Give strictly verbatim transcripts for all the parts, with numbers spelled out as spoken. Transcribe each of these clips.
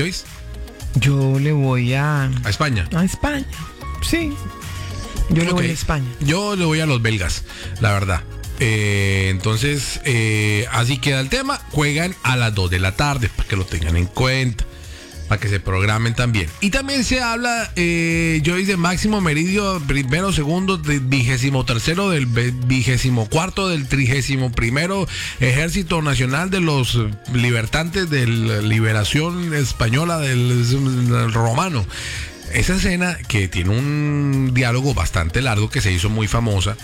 Joyce? Yo le voy a... A España. A España, sí. Yo le Ok. voy a España. Yo le voy a los belgas, la verdad. Eh, entonces, eh, así queda el tema. Juegan a las dos de la tarde, para que lo tengan en cuenta, para que se programen también. Y también se habla, eh, Joyce, de Máximo Meridio, primero, segundo, del vigésimo tercero, del ve- vigésimo cuarto, del trigésimo primero Ejército Nacional de los Libertantes de la Liberación Española del, del Romano. Esa escena que tiene un diálogo bastante largo que se hizo muy famosa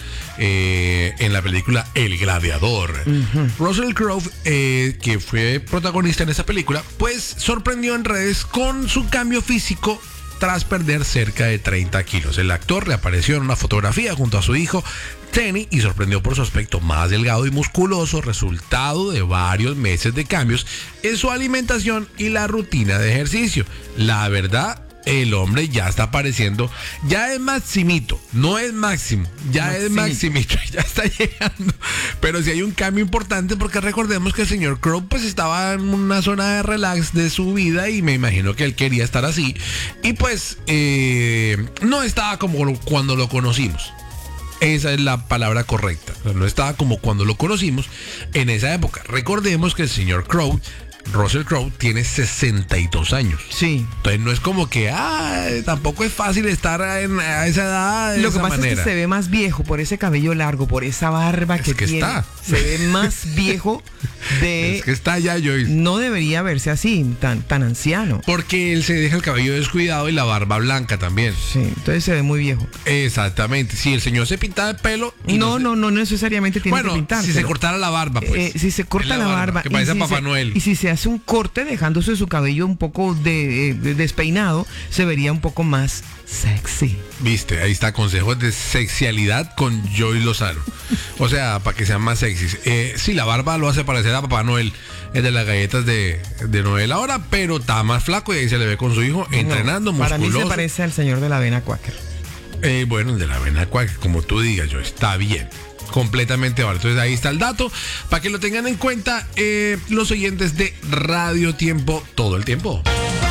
eh, en la película El Gladiador. Uh-huh. Russell Crowe, eh, que fue protagonista en esa película, pues sorprendió en redes con su cambio físico tras perder cerca de treinta kilos. El actor reapareció en una fotografía junto a su hijo Tenny y sorprendió por su aspecto más delgado y musculoso, resultado de varios meses de cambios en su alimentación y la rutina de ejercicio. La verdad, el hombre ya está apareciendo, ya es Maximito, no es Máximo, ya Maximito. es Maximito, ya está llegando. Pero sí hay un cambio importante porque recordemos que el señor Crowe pues estaba en una zona de relax de su vida y me imagino que él quería estar así. Y pues eh, no estaba como cuando lo conocimos. Esa es la palabra correcta. O sea, no estaba como cuando lo conocimos en esa época. Recordemos que el señor Crowe, Russell Crowe, tiene sesenta y dos años. Sí. Entonces no es como que ah, tampoco es fácil estar en, a esa edad de Lo esa que pasa manera. es que se ve más viejo por ese cabello largo, por esa barba Es que, que tiene. está. Se ve más viejo de... Es que está ya, Joyce. No debería verse así, tan, tan anciano. Porque él se deja el cabello descuidado y la barba blanca también. Sí, entonces se ve muy viejo. Exactamente. Si el señor se pinta el pelo... y No, se- no, no necesariamente tiene Bueno, que pintar. si se cortara la barba, pues. Eh, si se corta Es la barba, que parece y, a si Papá se, Noel. y si se hace un corte dejándose su cabello un poco de, de- despeinado, se vería un poco más sexy. Viste, ahí está, consejos de sexialidad con Joy Lozano. O sea, para que sean más sexys. Eh, sí, la barba lo hace parecer a Papá Noel, el de las galletas de, de Noel ahora, pero está más flaco y ahí se le ve con su hijo entrenando, No, para musculoso. mí se parece al señor de la avena Quaker. Eh, bueno, el de la avena Quaker, como tú digas, Joy, está bien. Completamente vale. Entonces ahí está el dato para que lo tengan en cuenta eh, los oyentes de Radio Tiempo todo el tiempo.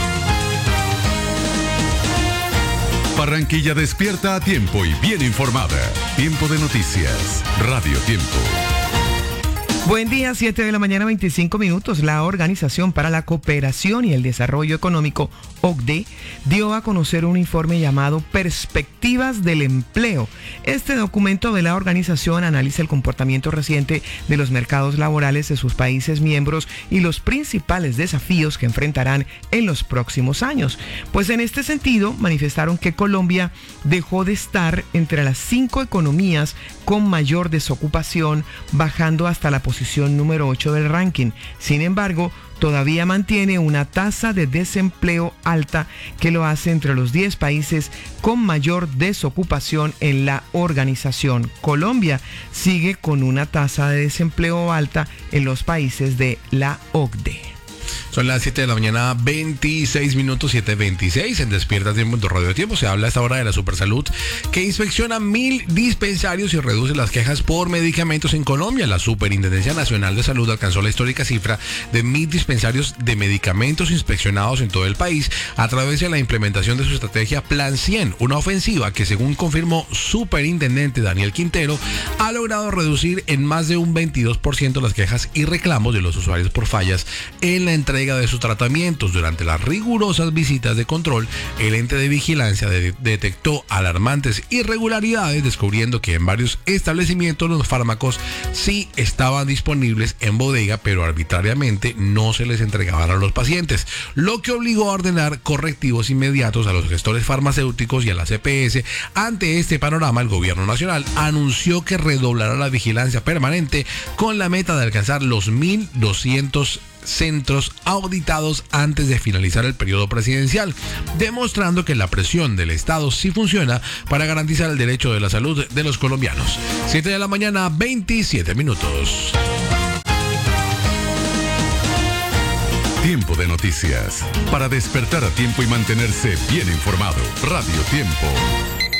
Barranquilla despierta a tiempo y bien informada. Tiempo de noticias. Radio Tiempo. Buen día, siete de la mañana, veinticinco minutos. La Organización para la Cooperación y el Desarrollo Económico, O C D E, dio a conocer un informe llamado Perspectivas del Empleo. Este documento de la organización analiza el comportamiento reciente de los mercados laborales de sus países miembros y los principales desafíos que enfrentarán en los próximos años. Pues en este sentido, manifestaron que Colombia dejó de estar entre las cinco economías con mayor desocupación, bajando hasta la posición número ocho del ranking. Sin embargo, todavía mantiene una tasa de desempleo alta que lo hace entre los diez países con mayor desocupación en la organización. Colombia sigue con una tasa de desempleo alta en los países de la O C D E. Son las siete de la mañana, veintiséis minutos, siete veintiséis. En Despierta Tiempo, en tu Radio Tiempo, se habla a esta hora de la Supersalud, que inspecciona mil dispensarios y reduce las quejas por medicamentos en Colombia. La Superintendencia Nacional de Salud alcanzó la histórica cifra de mil dispensarios de medicamentos inspeccionados en todo el país a través de la implementación de su estrategia Plan cien, una ofensiva que, según confirmó Superintendente Daniel Quintero, ha logrado reducir en más de un veintidós por ciento las quejas y reclamos de los usuarios por fallas en la entrega de sus tratamientos. Durante las rigurosas visitas de control, el ente de vigilancia de- detectó alarmantes irregularidades, descubriendo que en varios establecimientos los fármacos sí estaban disponibles en bodega, pero arbitrariamente no se les entregaban a los pacientes, lo que obligó a ordenar correctivos inmediatos a los gestores farmacéuticos y a la C P S. Ante este panorama, el gobierno nacional anunció que redoblará la vigilancia permanente con la meta de alcanzar los mil doscientos centros auditados antes de finalizar el periodo presidencial, demostrando que la presión del Estado sí funciona para garantizar el derecho de la salud de los colombianos. siete de la mañana, veintisiete minutos. Tiempo de noticias. Para despertar a tiempo y mantenerse bien informado. Radio Tiempo.